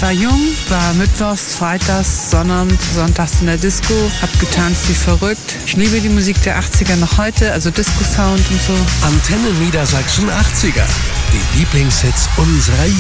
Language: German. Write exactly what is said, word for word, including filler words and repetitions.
war jung, war mittwochs, freitags, sonnabends, sonntags in der Disco, hab getanzt wie verrückt. Ich liebe die Musik der achtziger noch heute, also Disco-Sound und so. Antenne Niedersachsen achtziger. Die Lieblingshits unserer